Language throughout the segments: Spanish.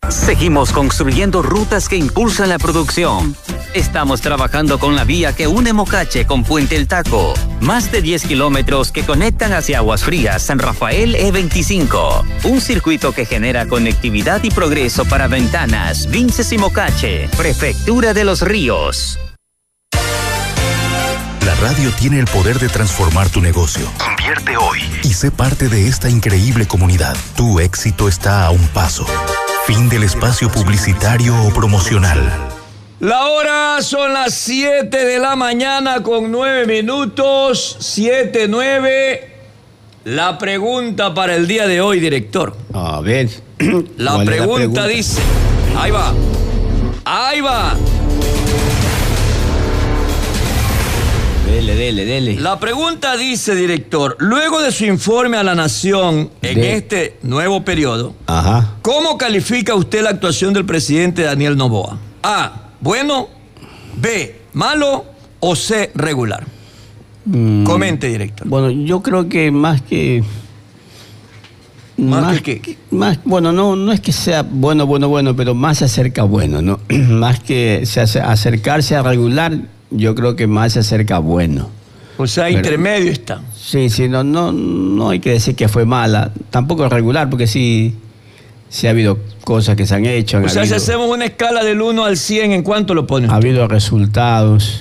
Seguimos construyendo rutas que impulsan la producción. Estamos trabajando con la vía que une Mocache con Puente El Taco. Más de 10 kilómetros que conectan hacia Aguas Frías, San Rafael E25. Un circuito que genera conectividad y progreso para Ventanas, Vinces y Mocache. Prefectura de Los Ríos. La radio tiene el poder de transformar tu negocio. Invierte hoy y sé parte de esta increíble comunidad. Tu éxito está a un paso. Fin del espacio publicitario o promocional. La hora son las 7 de la mañana con 9 minutos. 7:09. La pregunta para el día de hoy, director. A ver. La pregunta dice. Ahí va. Ahí va. Dele. La pregunta dice, director, luego de su informe a la Nación en este nuevo periodo, ¿cómo califica usted la actuación del presidente Daniel Noboa? A, bueno, B, malo o C, regular. Comente, director. Bueno, yo creo que más que bueno, no es que sea bueno, pero más se acerca a bueno, ¿no? Más que acercarse a regular, yo creo que más se acerca a bueno. O sea, intermedio está. Sí, no hay que decir que fue mala, tampoco es regular, porque sí ha habido cosas que se han hecho. O sea, si hacemos una escala del 1 al 100, ¿en cuánto lo pone usted? Ha habido resultados.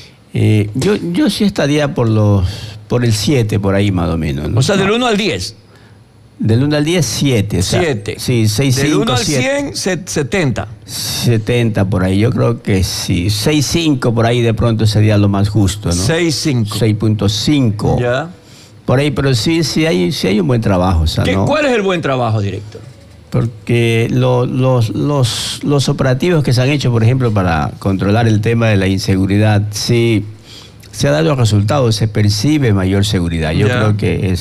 Yo sí estaría por el 7, por ahí más o menos, ¿no? O sea, del 1 al 10. Del 1 al 10, 7. O sea, 7. Sí, 6, 5, 7. Del 1 al 100, 70. 70 por ahí, yo creo que sí. 6.5 por ahí de pronto sería lo más justo, ¿no? 6.5. 6.5. Ya. Por ahí, pero sí hay un buen trabajo. O sea, ¿no? ¿Cuál es el buen trabajo, director? Porque los operativos que se han hecho, por ejemplo, para controlar el tema de la inseguridad, sí se ha dado resultados, se percibe mayor seguridad. Yo creo que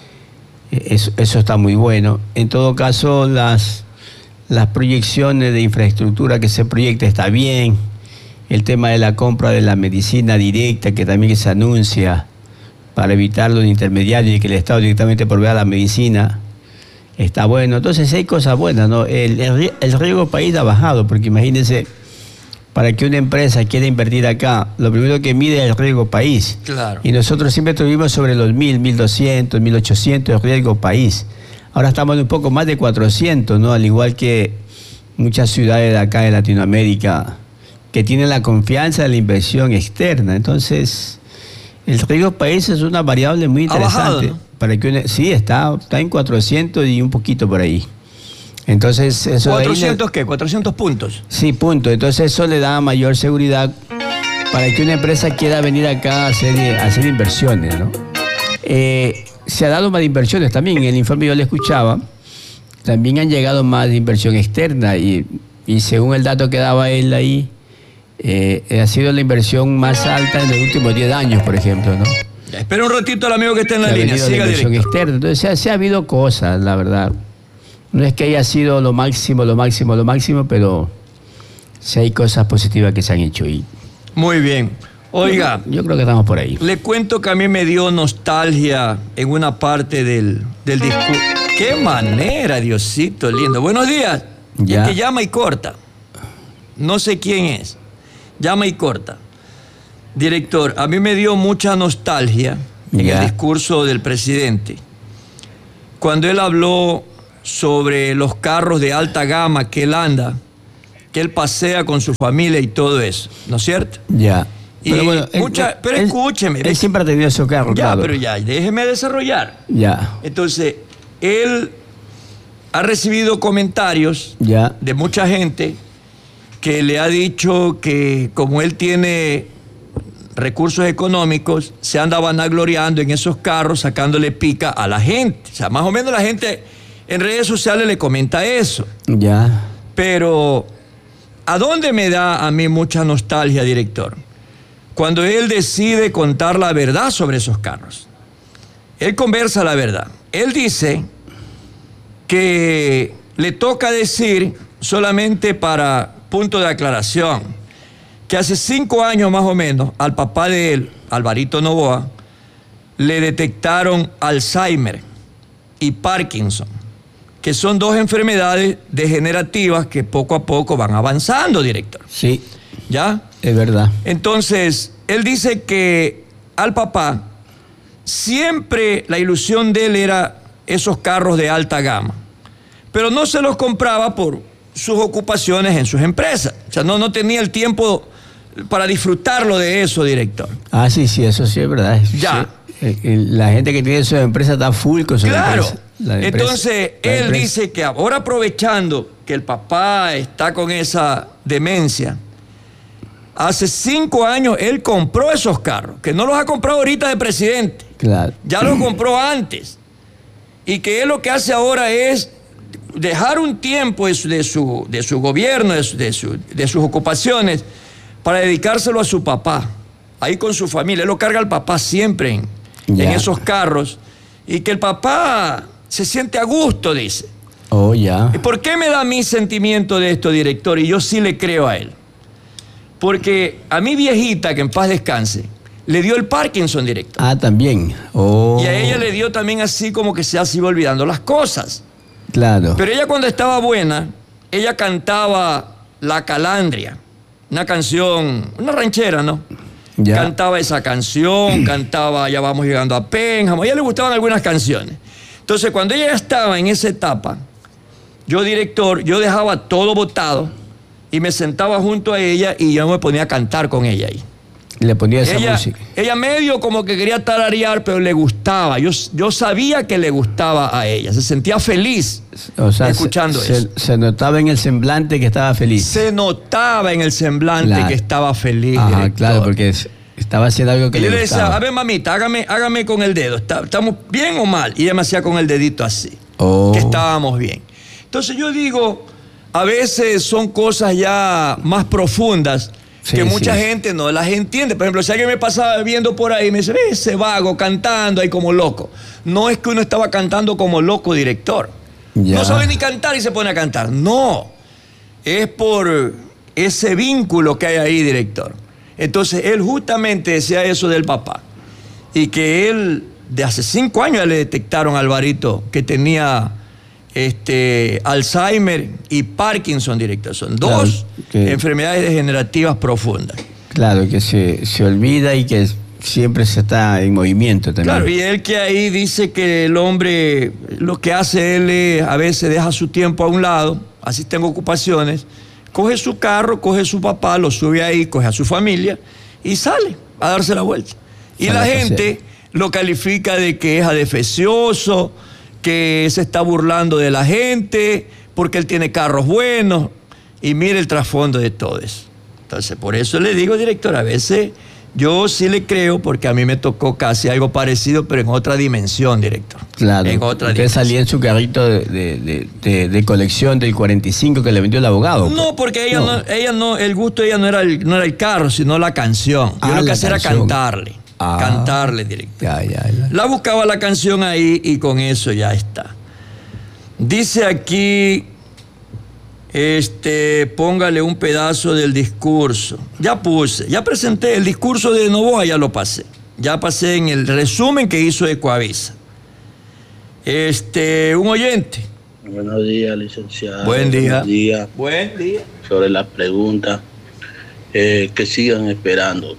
eso está muy bueno. En todo caso, las proyecciones de infraestructura que se proyecta está bien. El tema de la compra de la medicina directa, que también se anuncia para evitar los intermediarios y que el Estado directamente provea la medicina, está bueno. Entonces hay cosas buenas, ¿no? El riesgo país ha bajado, porque imagínense, para que una empresa quiera invertir acá, lo primero que mide es el riesgo país. Claro. Y nosotros siempre tuvimos sobre los 1.000, 1.200, 1.800 de riesgo país. Ahora estamos en un poco más de 400, ¿no? Al igual que muchas ciudades de acá de Latinoamérica que tienen la confianza de la inversión externa. Entonces, el riesgo país es una variable muy interesante. Ha bajado, ¿no? Para que sí, está en 400 y un poquito por ahí. Entonces, eso ¿400 qué? ¿400 puntos? Sí, puntos. Entonces eso le da mayor seguridad para que una empresa quiera venir acá a hacer inversiones, ¿no? Se ha dado más inversiones también. En el informe yo le escuchaba, también han llegado más de inversión externa y según el dato que daba él ahí, ha sido la inversión más alta en los últimos 10 años, por ejemplo, ¿no? Espera un ratito al amigo que está en la línea. Siga, inversión director. externa. Entonces se ha habido cosas, la verdad. No es que haya sido lo máximo, pero sí hay cosas positivas que se han hecho. Muy bien. Oiga, yo creo que estamos por ahí. Le cuento que a mí me dio nostalgia en una parte del discurso. ¡Qué manera, Diosito lindo! Buenos días. Ya. El que llama y corta. No sé quién es. Llama y corta. Director, a mí me dio mucha nostalgia en el discurso del presidente. Cuando él habló sobre los carros de alta gama que él anda, que él pasea con su familia y todo eso, ¿no es cierto? Ya. Pero bueno, pero escúcheme. Él siempre ha tenido esos carros, ya, claro. pero ya, déjeme desarrollar. Ya. Entonces, él ha recibido comentarios de mucha gente que le ha dicho que como él tiene recursos económicos, se anda vanagloriando en esos carros, sacándole pica a la gente. O sea, más o menos la gente en redes sociales le comenta eso. Ya. Pero, ¿a dónde me da a mí mucha nostalgia, director? Cuando él decide contar la verdad sobre esos carros. Él conversa la verdad. Él dice que le toca decir, solamente para punto de aclaración, que hace 5 años más o menos al papá de él, Alvarito Noboa, le detectaron Alzheimer y Parkinson, que son dos enfermedades degenerativas que poco a poco van avanzando, director. Sí. ¿Ya? Es verdad. Entonces, él dice que al papá siempre la ilusión de él era esos carros de alta gama, pero no se los compraba por sus ocupaciones en sus empresas. O sea, no tenía el tiempo para disfrutarlo de eso, director. Ah, sí, eso sí es verdad. Ya. Sí. La gente que tiene su empresa está full con su claro. empresa. Entonces, él dice que ahora, aprovechando que el papá está con esa demencia, hace 5 años él compró esos carros, que no los ha comprado ahorita de presidente. Claro. Ya los compró antes. Y que él lo que hace ahora es dejar un tiempo de su gobierno, de sus ocupaciones, para dedicárselo a su papá, ahí con su familia. Él lo carga al papá siempre en esos carros, y que el papá se siente a gusto, dice. Oh, ya. ¿Y por qué me da mi sentimiento de esto, director? Y yo sí le creo a él. Porque a mi viejita, que en paz descanse, le dio el Parkinson, director. Ah, también. Oh. Y a ella le dio también así como que se iba olvidando las cosas. Claro. Pero ella, cuando estaba buena, ella cantaba La Calandria, una canción, una ranchera, ¿no? Ya. Cantaba esa canción, cantaba Ya vamos llegando a Pénjamo, a ella le gustaban algunas canciones. Entonces, cuando ella estaba en esa etapa, yo, director, yo dejaba todo botado y me sentaba junto a ella y yo me ponía a cantar con ella ahí. Le ponía esa música. Ella medio como que quería tararear, pero le gustaba. Yo sabía que le gustaba a ella. Se sentía feliz, o sea, escuchando eso. Se notaba en el semblante que estaba feliz. Se notaba en el semblante que estaba feliz. Ajá, director. claro, porque estaba haciendo algo que le gustaba. Y le decía, a ver, mamita, hágame con el dedo. ¿Estamos bien o mal? Y ella me hacía con el dedito así. Oh. Que estábamos bien. Entonces yo digo, a veces son cosas ya más profundas, que mucha gente no las entiende. Por ejemplo, si alguien me pasaba viendo por ahí y me dice, ese vago cantando ahí como loco. No es que uno estaba cantando como loco, director. Ya. No sabe ni cantar y se pone a cantar. No. Es por ese vínculo que hay ahí, director. Entonces, él justamente decía eso del papá. Y que él, de hace 5 años, le detectaron a Alvarito que tenía Alzheimer y Parkinson, director. Son dos enfermedades degenerativas profundas. Claro, que se olvida y que siempre se está en movimiento también. Claro, y él que ahí dice que el hombre, lo que hace él es, a veces deja su tiempo a un lado, así tengo ocupaciones, coge su carro, coge su papá, lo sube ahí, coge a su familia y sale a darse la vuelta. Y la gente lo califica de que es adefesioso, que se está burlando de la gente, porque él tiene carros buenos, y mire el trasfondo de todo eso. Entonces, por eso le digo, director, a veces yo sí le creo, porque a mí me tocó casi algo parecido, pero en otra dimensión, director. Claro, en otra usted salía en su carrito de colección del 45 que le vendió el abogado. No, porque ella no, el gusto de ella no era el carro, sino la canción. Yo lo que hacía era cantarle. Cantarle, director. Ya. La buscaba la canción ahí y con eso ya está. Dice aquí, póngale un pedazo del discurso. Ya presenté el discurso de Noboa, ya lo pasé. Ya pasé en el resumen que hizo de Coavisa. Un oyente. Buenos días, licenciado. Buen día. Buen día. Sobre la pregunta, que sigan esperando,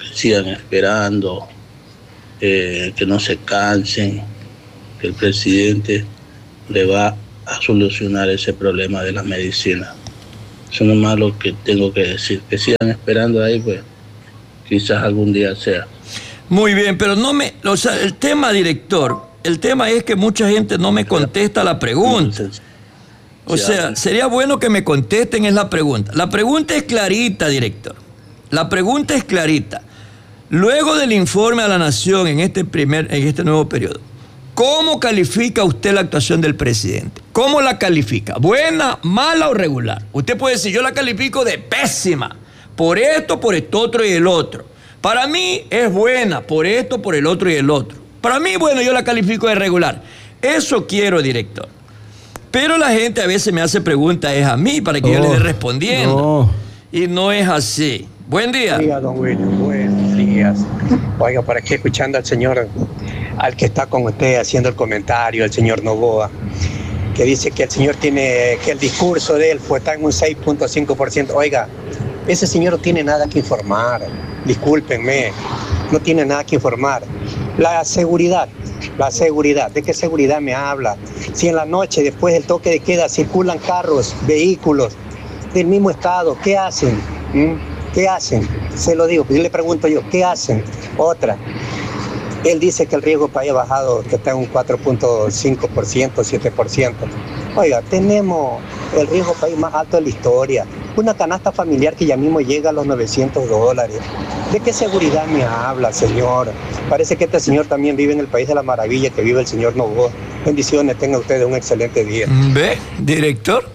que no se cansen, que el presidente le va a solucionar ese problema de la medicina. Eso no es más lo que tengo que decir. Que sigan esperando ahí, pues quizás algún día sea. Muy bien, pero el tema, director, el tema es que mucha gente no me contesta la pregunta. O sea, sería bueno que me contesten es la pregunta. La pregunta es clarita, director. La pregunta es clarita. Luego del informe a la Nación en este nuevo periodo, ¿cómo califica usted la actuación del presidente? ¿Cómo la califica? ¿Buena, mala o regular? Usted puede decir, yo la califico de pésima, por esto, otro y el otro. Para mí es buena, por esto, por el otro y el otro. Para mí, bueno, yo la califico de regular. Eso quiero, director. Pero la gente a veces me hace preguntas, es a mí, para que yo le dé respondiendo. Y no es así. Buen día. Oiga, don William, buenos días. Oiga, por aquí escuchando al señor, al que está con usted haciendo el comentario, el señor Noboa. que dice que el señor tiene, que el discurso de él está en un 6.5%. Oiga, ese señor no tiene nada que informar, discúlpenme, no tiene nada que informar. La seguridad, ¿de qué seguridad me habla? Si en la noche, después del toque de queda, circulan carros, vehículos del mismo estado, ¿qué hacen? ¿Qué hacen? Se lo digo, yo le pregunto yo, ¿qué hacen? Otra, él dice que el riesgo país ha bajado, que está en un 4.5%, 7%. Oiga, tenemos el riesgo país más alto de la historia. Una canasta familiar que ya mismo llega a los $900. ¿De qué seguridad me habla, señor? Parece que este señor también vive en el país de la maravilla que vive el señor Novoa. Bendiciones, tengan ustedes un excelente día. ¿Ve, director?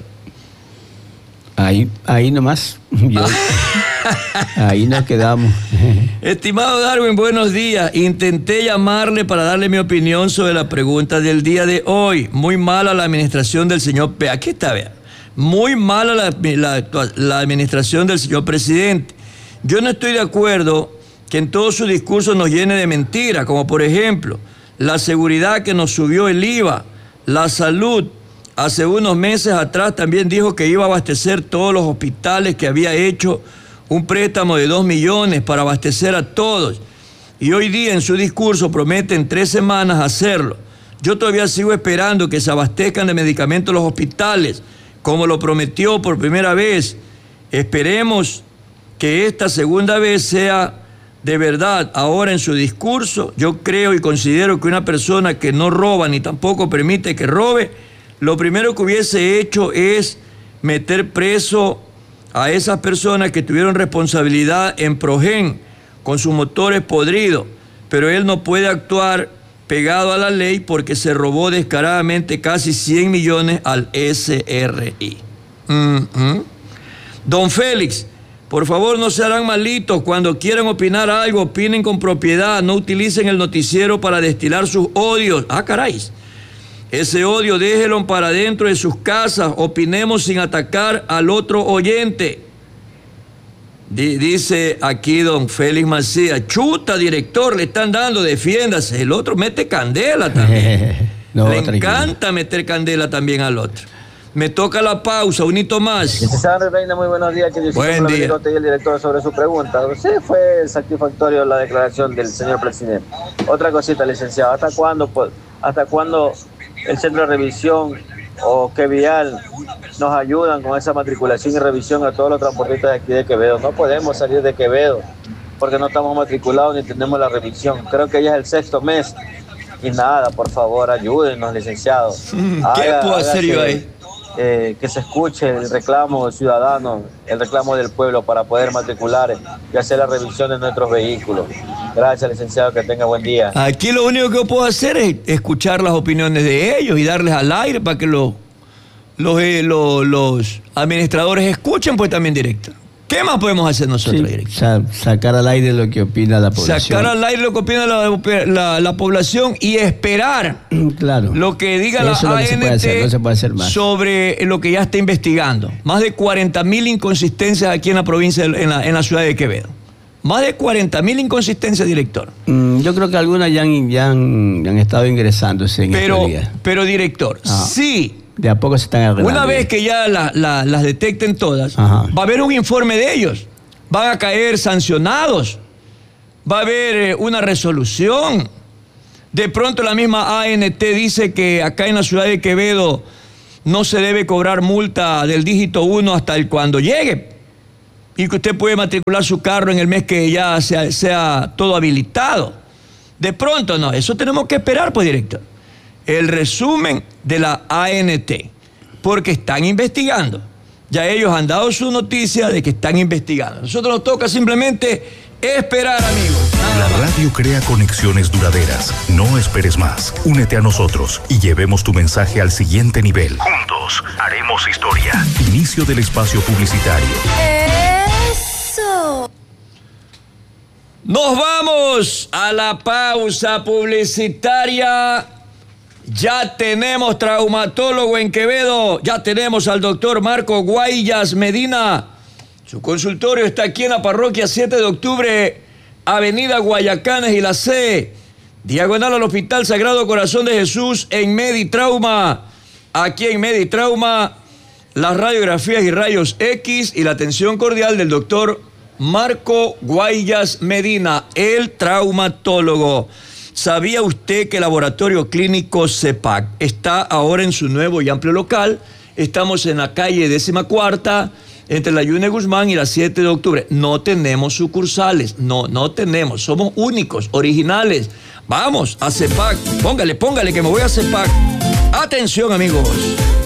Ahí nomás. Ahí nos quedamos. Estimado Darwin, buenos días. Intenté llamarle para darle mi opinión sobre la pregunta del día de hoy. Muy mala la administración del señor P. Aquí está, vea. Muy mala la administración del señor presidente. Yo no estoy de acuerdo que en todo su discurso nos llene de mentiras, como por ejemplo, la seguridad que nos subió el IVA, la salud. Hace unos meses atrás también dijo que iba a abastecer todos los hospitales, que había hecho un préstamo de 2 millones para abastecer a todos. Y hoy día en su discurso promete en 3 semanas hacerlo. Yo todavía sigo esperando que se abastezcan de medicamentos los hospitales, como lo prometió por primera vez. Esperemos que esta segunda vez sea de verdad. Ahora en su discurso, yo creo y considero que una persona que no roba ni tampoco permite que robe, lo primero que hubiese hecho es meter preso a esas personas que tuvieron responsabilidad en Progen con sus motores podridos, pero él no puede actuar pegado a la ley porque se robó descaradamente casi 100 millones al SRI. Don Félix, por favor no se harán malitos. Cuando quieran opinar algo, opinen con propiedad, no utilicen el noticiero para destilar sus odios. Ah, caray. Ese odio déjelo para dentro de sus casas, opinemos sin atacar al otro oyente. Dice aquí don Félix Macías, chuta director, le están dando, defiéndase. El otro mete candela también. Le encanta meter candela también al otro. Me toca la pausa, un hito más. Licenciado Reina, muy buenos días. Buen día. Y el director sobre su pregunta. Sí, fue satisfactorio la declaración del señor presidente. Otra cosita, licenciado, ¿hasta cuándo el centro de revisión o que vial nos ayudan con esa matriculación y revisión a todos los transportistas de aquí de Quevedo? No podemos salir de Quevedo porque no estamos matriculados ni tenemos la revisión. Creo que ya es el 6º mes y nada, por favor, ayúdenos, licenciado. ¿Qué puedo hacer yo ahí? Que se escuche el reclamo ciudadano, el reclamo del pueblo para poder matricular y hacer la revisión de nuestros vehículos. Gracias, licenciado, que tenga buen día. Aquí lo único que puedo hacer es escuchar las opiniones de ellos y darles al aire para que los administradores escuchen, pues también directo. ¿Qué más podemos hacer nosotros, directo? Sacar al aire lo que opina la población. Sacar al aire lo que opina la población y esperar lo que diga la ANT no se puede hacer más sobre lo que ya está investigando. Más de 40.000 inconsistencias aquí en la provincia, en la ciudad de Quevedo. Más de 40.000 inconsistencias, director. Yo creo que algunas ya han estado ingresándose en estos días. Pero, director, sí. De a poco se están arreglando. Una vez que ya las detecten todas, va a haber un informe de ellos. Van a caer sancionados. Va a haber una resolución. De pronto la misma ANT dice que acá en la ciudad de Quevedo no se debe cobrar multa del dígito 1 hasta cuando llegue. Y que usted puede matricular su carro en el mes que ya sea todo habilitado. De pronto no, eso tenemos que esperar, pues, director. El resumen de la ANT, porque están investigando. Ya ellos han dado su noticia de que están investigando. Nosotros nos toca simplemente esperar, amigos. La radio crea conexiones duraderas. No esperes más. Únete a nosotros y llevemos tu mensaje al siguiente nivel. Juntos haremos historia. Inicio del espacio publicitario. ¡Eso! Nos vamos a la pausa publicitaria. Ya tenemos traumatólogo en Quevedo, ya tenemos al doctor Marco Guayas Medina. Su consultorio está aquí en la parroquia 7 de octubre, avenida Guayacanes y la C, diagonal al Hospital Sagrado Corazón de Jesús en Meditrauma. aquí en Meditrauma, las radiografías y rayos X y la atención cordial del doctor Marco Guayas Medina, el traumatólogo. ¿Sabía usted que el laboratorio clínico CEPAC está ahora en su nuevo y amplio local? Estamos en la calle 14ª, entre la Yune Guzmán y la 7 de octubre. No tenemos sucursales, no tenemos, somos únicos, originales. Vamos a CEPAC, póngale que me voy a CEPAC. Atención, amigos.